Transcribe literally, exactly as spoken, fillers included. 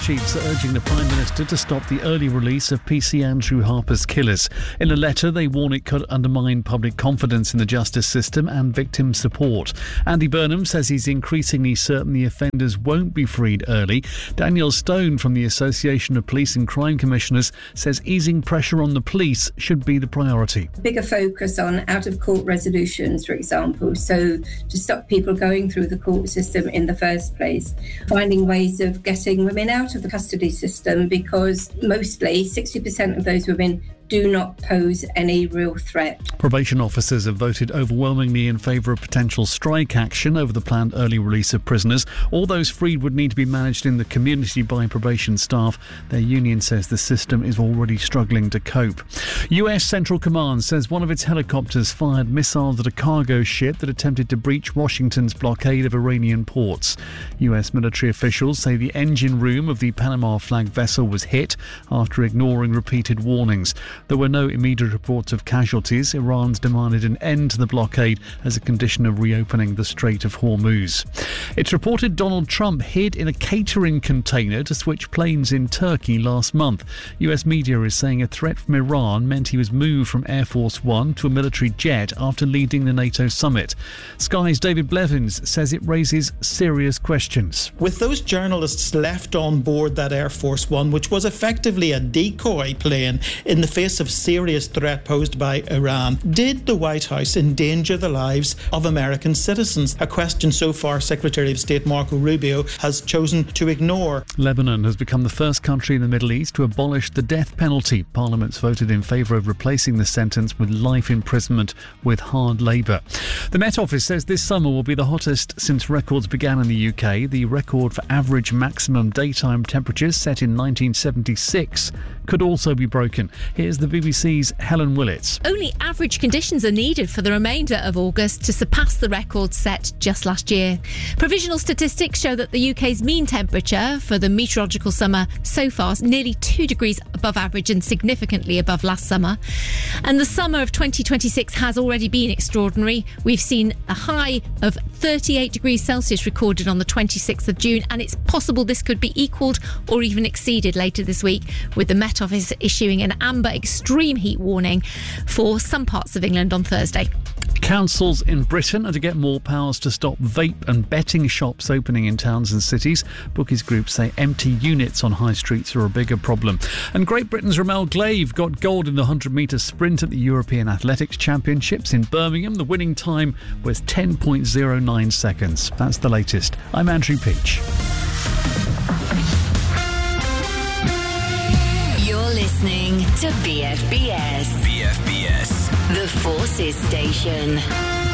chiefs are urging the Prime Minister to stop the early release of P C Andrew Harper's killers. In a letter, they warn it could undermine public confidence in the justice system and victim support. Andy Burnham says he's increasingly certain the offenders won't be freed early. Daniel Stone from the Association of Police and Crime Commissioners says easing pressure on the police should be the priority. Bigger focus on out-of-court resolutions, for example, so to stop people going through the court system in the first place. Finding ways of getting women out of the custody system, because mostly sixty percent of those women do not pose any real threat. Probation officers have voted overwhelmingly in favour of potential strike action over the planned early release of prisoners. All those freed would need to be managed in the community by probation staff. Their union says the system is already struggling to cope. U S Central Command says one of its helicopters fired missiles at a cargo ship that attempted to breach Washington's blockade of Iranian ports. U S military officials say the engine room of the Panama flag vessel was hit after ignoring repeated warnings. There were no immediate reports of casualties. Iran's demanded an end to the blockade as a condition of reopening the Strait of Hormuz. It's reported Donald Trump hid in a catering container to switch planes in Turkey last month. U S media is saying a threat from Iran meant he was moved from Air Force One to a military jet after leading the NATO summit. Sky's David Blevins says it raises serious questions. With those journalists left on board that Air Force One, which was effectively a decoy plane in the face of serious threat posed by Iran, did the White House endanger the lives of American citizens? A question so far Secretary of State Marco Rubio has chosen to ignore. Lebanon has become the first country in the Middle East to abolish the death penalty. Parliament's voted in favour of replacing the sentence with life imprisonment with hard labour. The Met Office says this summer will be the hottest since records began in the U K. The record for average maximum daytime temperatures, set in nineteen seventy-six, could also be broken. Here's the B B C's Helen Willits. Only average conditions are needed for the remainder of August to surpass the record set just last year. Provisional statistics show that the U K's mean temperature for the meteorological summer so far is nearly two degrees above average and significantly above last summer. And the summer of twenty twenty-six has already been extraordinary. We've seen a high of thirty-eight degrees Celsius recorded on the twenty-sixth of June, and it's possible this could be equalled or even exceeded later this week, with the Met Office issuing an amber extreme heat warning for some parts of England on Thursday. Councils in Britain are to get more powers to stop vape and betting shops opening in towns and cities. Bookies groups say empty units on high streets are a bigger problem. And Great Britain's Rommel Glaive got gold in the one hundred metre sprint at the European Athletics Championships in Birmingham. The winning time was ten point oh nine seconds. That's the latest. I'm Andrew Peach. You're listening to B F B S. B F B S. The Forces Station.